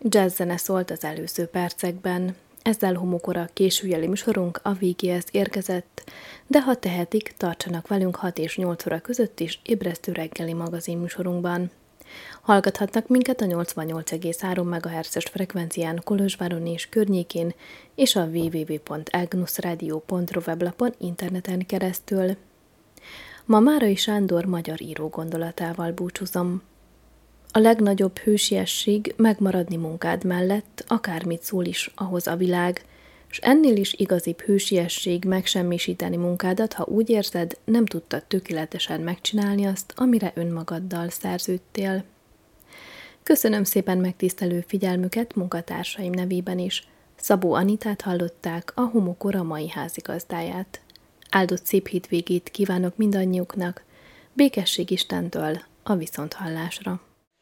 Jazz zene szólt az előző percekben. Ezzel Homokora későjeli műsorunk a végéhez érkezett, de ha tehetik, tartsanak velünk 6 és 8 óra között is ébresztő reggeli magazin műsorunkban. Hallgathatnak minket a 88,3 MHz-es frekvencián Kolozsváron és környékén, és a www.agnusradio.ru weblapon interneten keresztül. Ma Márai Sándor magyar író gondolatával búcsúzom. A legnagyobb hősiesség megmaradni munkád mellett, akármit szól is ahhoz a világ, s ennél is igazibb hősiesség megsemmisíteni munkádat, ha úgy érzed, nem tudtad tökéletesen megcsinálni azt, amire önmagaddal szerződtél. Köszönöm szépen megtisztelő figyelmüket munkatársaim nevében is. Szabó Anitát hallották, a Homokora mai házigazdáját. Áldott szép hétvégét kívánok mindannyiuknak, békesség Istentől, a viszonthallásra.